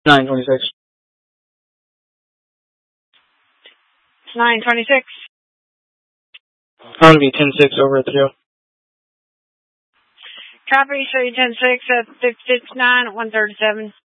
926. 926. I'm going to be 10-6 over at the jail. Copy, show you 10-6 at 59 at 137.